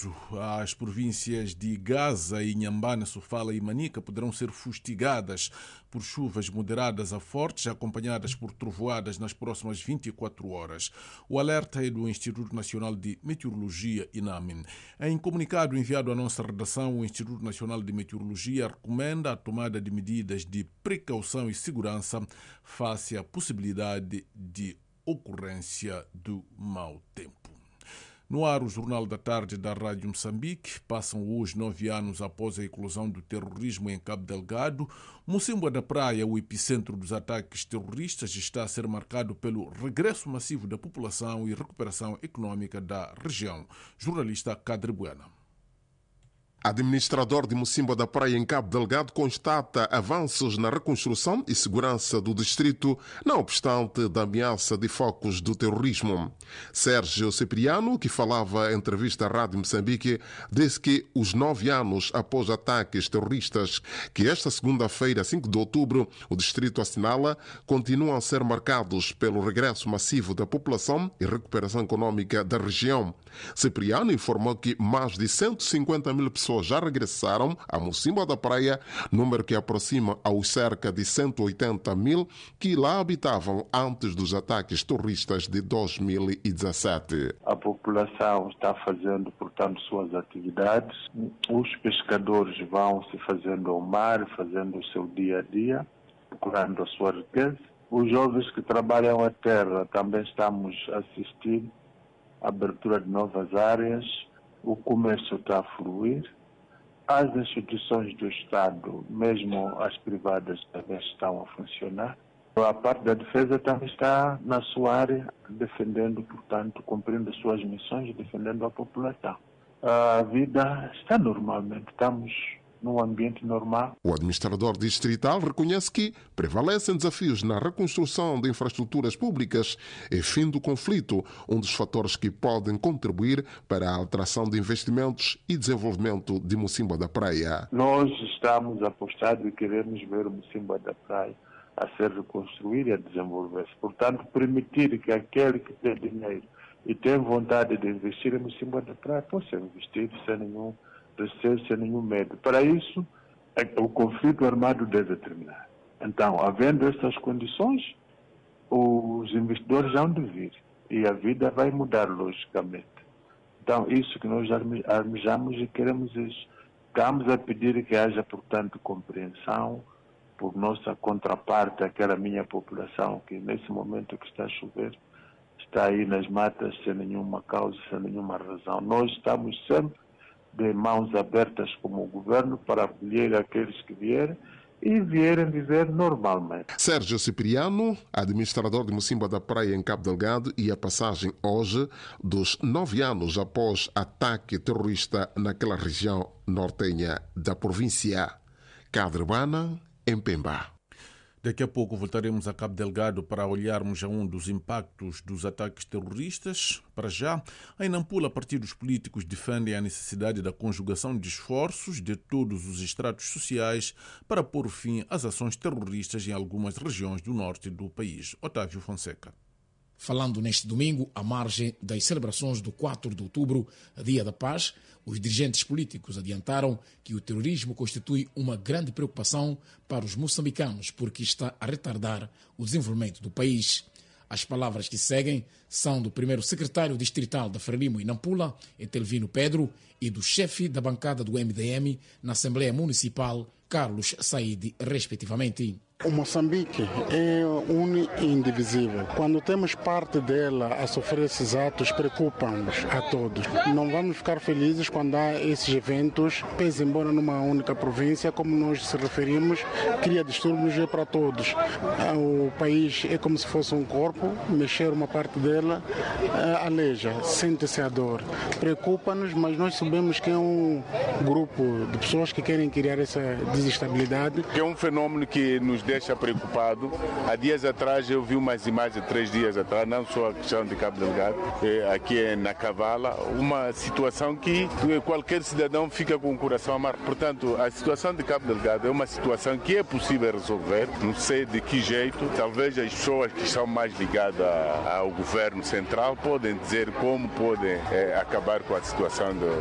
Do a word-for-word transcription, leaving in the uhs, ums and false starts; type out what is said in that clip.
aviso. As províncias de Gaza, Inhambane, Sofala e Manica poderão ser fustigadas por chuvas moderadas a fortes, acompanhadas por trovoadas nas próximas vinte e quatro horas. O alerta é do Instituto Nacional de Meteorologia, INAMEN. Em comunicado enviado à nossa redação, o Instituto Nacional de Meteorologia recomenda a tomada de medidas de precaução e segurança face à possibilidade de ocorrência do mau tempo. No ar, o Jornal da Tarde da Rádio Moçambique. Passam hoje nove anos após a eclosão do terrorismo em Cabo Delgado. Mocimboa da Praia, o epicentro dos ataques terroristas, está a ser marcado pelo regresso massivo da população e recuperação econômica da região. Jornalista Cadre Buena. Administrador de Mocimboa da Praia em Cabo Delgado constata avanços na reconstrução e segurança do distrito, não obstante da ameaça de focos do terrorismo. Sérgio Cipriano, que falava em entrevista à Rádio Moçambique, disse que os nove anos após ataques terroristas, que esta segunda-feira, cinco de outubro, o distrito assinala, continuam a ser marcados pelo regresso massivo da população e recuperação econômica da região. Cipriano informou que mais de cento e cinquenta mil pessoas já regressaram a Mocimboa da Praia, número que aproxima aos cerca de cento e oitenta mil que lá habitavam antes dos ataques terroristas de dois mil e dezessete. A população está fazendo, portanto, suas atividades. Os pescadores vão se fazendo ao mar, fazendo o seu dia a dia, procurando a sua riqueza. Os jovens que trabalham a terra também estamos a assistir à abertura de novas áreas. O comércio está a fluir. As instituições do Estado, mesmo as privadas, também estão a funcionar. A parte da defesa também está na sua área, defendendo, portanto, cumprindo as suas missões e defendendo a população. A vida está normalmente, estamos num ambiente normal. O administrador distrital reconhece que prevalecem desafios na reconstrução de infraestruturas públicas e fim do conflito, um dos fatores que podem contribuir para a alteração de investimentos e desenvolvimento de Mocimboa da Praia. Nós estamos apostados e queremos ver o Mocimboa da Praia a ser reconstruído e a desenvolver-se. Portanto, permitir que aquele que tem dinheiro e tem vontade de investir em Mocimboa da Praia possa investir sem nenhum receio, sem nenhum medo. Para isso, o conflito armado deve terminar. Então, havendo essas condições, os investidores hão de vir e a vida vai mudar logicamente. Então, isso que nós almejamos e queremos, estamos a pedir que haja, portanto, compreensão por nossa contraparte, aquela minha população que nesse momento que está a chover, está aí nas matas sem nenhuma causa, sem nenhuma razão. Nós estamos sempre de mãos abertas como governo para acolher aqueles que vierem e vierem viver normalmente. Sérgio Cipriano, administrador de Mocimboa da Praia em Cabo Delgado, e a passagem hoje dos nove anos após ataque terrorista naquela região nortenha da província. Cadrebana, em Pemba. Daqui a pouco voltaremos a Cabo Delgado para olharmos a um dos impactos dos ataques terroristas. Para já, em Nampula, partidos políticos defendem a necessidade da conjugação de esforços de todos os estratos sociais para pôr fim às ações terroristas em algumas regiões do norte do país. Otávio Fonseca. Falando neste domingo, à margem das celebrações do quatro de outubro, Dia da Paz, os dirigentes políticos adiantaram que o terrorismo constitui uma grande preocupação para os moçambicanos porque está a retardar o desenvolvimento do país. As palavras que seguem são do primeiro secretário distrital da Frelimo e Nampula, Etelvino Pedro, e do chefe da bancada do M D M na Assembleia Municipal, Carlos Said, respectivamente. O Moçambique é único e indivisível. Quando temos parte dela a sofrer esses atos, preocupam-nos a todos. Não vamos ficar felizes quando há esses eventos, pese embora numa única província, como nós se referimos, cria distúrbios é para todos. O país é como se fosse um corpo, mexer uma parte dela, aleja, sente-se a dor. Preocupa-nos, mas nós sabemos que é um grupo de pessoas que querem criar essa desestabilidade. É um fenômeno que nos deixa preocupado. Há dias atrás eu vi umas imagens, três dias atrás, não só a questão de Cabo Delgado, aqui na Cavala, uma situação que qualquer cidadão fica com o coração amargo. Portanto, a situação de Cabo Delgado é uma situação que é possível resolver, não sei de que jeito. Talvez as pessoas que estão mais ligadas ao governo central podem dizer como podem é, acabar com a situação do,